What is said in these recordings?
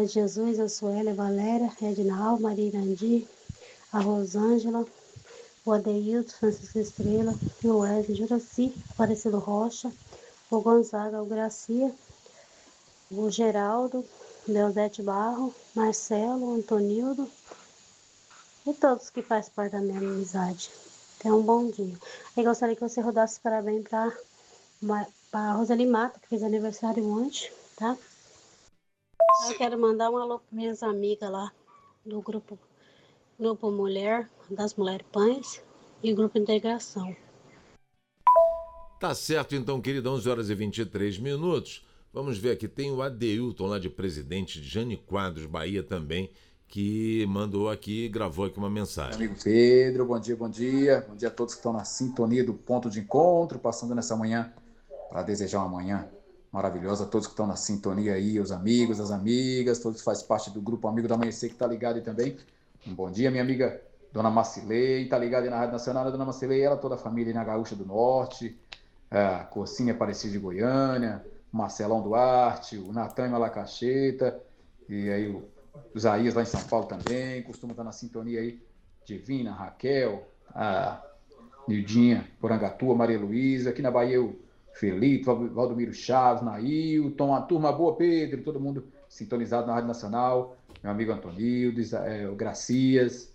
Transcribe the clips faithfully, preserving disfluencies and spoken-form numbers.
Jesus, a Suélia, a Valéria, a Edinal, Maria Irandi, a Rosângela, o Adeilton, Francisco Estrela, o Wesley, Juraci, Aparecido Rocha, o Gonzaga, o Gracia, o Geraldo, Deusete Barro, Marcelo, Antonildo e todos que fazem parte da minha amizade. Tenha um bom dia. Eu gostaria que você rodasse parabéns para a Roseli Mata, que fez aniversário ontem, tá? Eu quero mandar um alô para minhas amigas lá do grupo, grupo Mulher, das Mulheres Pães e Grupo Integração. Tá certo, então, querido, onze horas e vinte e três minutos. Vamos ver aqui, tem o Adeilton lá de Presidente, de Jânio Quadros, Bahia também, que mandou aqui, gravou aqui uma mensagem. Amigo Pedro, bom dia, bom dia. Bom dia a todos que estão na sintonia do Ponto de Encontro, passando nessa manhã para desejar uma manhã maravilhosa a todos que estão na sintonia aí, os amigos, as amigas, todos que fazem parte do grupo Amigo do Amanhecer que está ligado aí também. Um bom dia, minha amiga Dona Marcilei, está ligada aí na Rádio Nacional, a Dona Marcilei, ela, toda a família aí na Gaúcha do Norte, a Cocinha Aparecida de Goiânia, o Marcelão Duarte, o Natan Malacacheta, e aí o Isaías lá em São Paulo também, costuma estar na sintonia aí, Divina, Raquel, a Nildinha, Porangatua, Maria Luísa, aqui na Bahia o Felipe, Valdomiro Chaves, Nailton, a turma boa, Pedro, todo mundo sintonizado na Rádio Nacional, meu amigo Antonildo, é, o Gracias,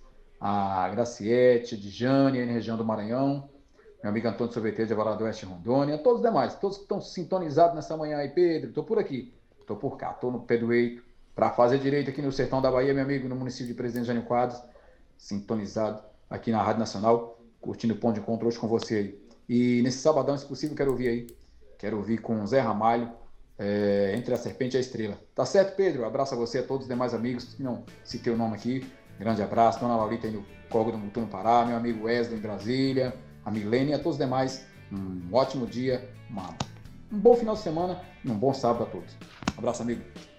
a Graciete, a Dijane, aí na região do Maranhão, meu amigo Antônio Sorveteiro de Alvorada do Oeste, Rondônia, todos os demais, todos que estão sintonizados nessa manhã aí, Pedro, estou por aqui, estou por cá, estou no pé do eito, para fazer direito aqui no sertão da Bahia, meu amigo, no município de Presidente Jânio Quadros, sintonizado aqui na Rádio Nacional, curtindo o Ponto de Encontro hoje com você aí. E nesse sabadão, se possível, quero ouvir aí, quero ouvir com o Zé Ramalho, é, Entre a Serpente e a Estrela. Tá certo, Pedro? Abraço a você e a todos os demais amigos, que não citei o nome aqui, grande abraço, Dona Laurita aí no Corgo do Mutum no Pará, meu amigo Wesley em Brasília, a Milene e a todos os demais, um ótimo dia, uma, um bom final de semana e um bom sábado a todos. Abraço, amigo.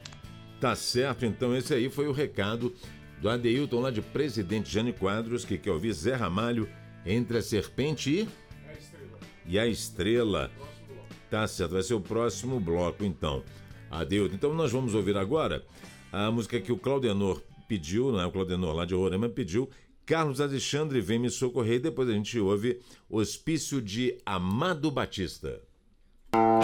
Tá certo, então esse aí foi o recado do Adeilton lá de Presidente Jânio Quadros, que quer ouvir Zé Ramalho, Entre a Serpente e... A Estrela. E a Estrela. Tá certo, vai ser o próximo bloco então. Adeilton, então nós vamos ouvir agora a música que o Claudenor pediu, né? O Claudenor lá de Roraima pediu, Carlos Alexandre Vem Me Socorrer, e depois a gente ouve Hospício de Amado Batista.